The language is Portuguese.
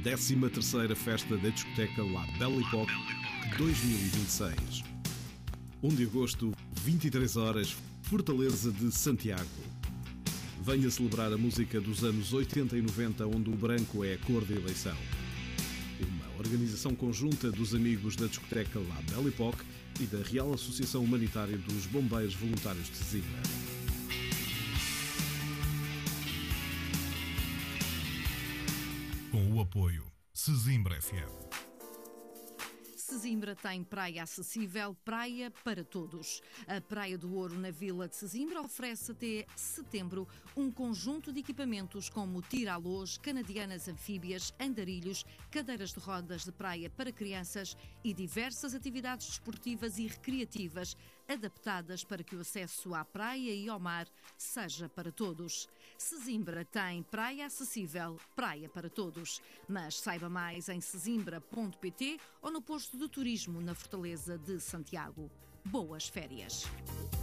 13ª Festa da Discoteca La Belle Époque 2026. 1 de agosto, 23 horas, Fortaleza de Santiago. Venha celebrar a música dos anos 80 e 90, onde o branco é a cor da eleição. Uma organização conjunta dos amigos da discoteca La Belle Époque e da Real Associação Humanitária dos Bombeiros Voluntários de Sesimbra. Com o apoio Sesimbra FM. Sesimbra tem praia acessível, praia para todos. A Praia do Ouro, na Vila de Sesimbra, oferece até setembro um conjunto de equipamentos como tira-lôs, canadianas anfíbias, andarilhos, cadeiras de rodas de praia para crianças e diversas atividades desportivas e recreativas adaptadas para que o acesso à praia e ao mar seja para todos. Sesimbra tem praia acessível, praia para todos. Mas saiba mais em sesimbra.pt ou no posto de turismo na Fortaleza de Santiago. Boas férias!